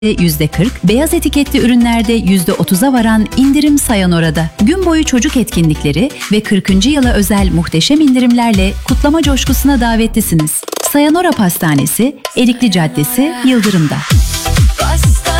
%40, beyaz etiketli ürünlerde %30'a varan indirim Sayanora'da. Gün boyu çocuk etkinlikleri ve 40. yıla özel muhteşem indirimlerle kutlama coşkusuna davetlisiniz. Sayanora Pastanesi, Erikli Caddesi, Yıldırım'da.